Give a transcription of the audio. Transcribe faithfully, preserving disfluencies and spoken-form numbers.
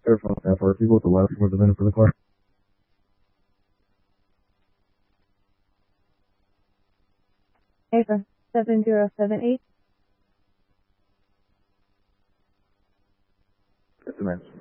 Airphone F R, if you go with the last word of the VIN for the car. Airphone seven zero seven eight. Yes, man.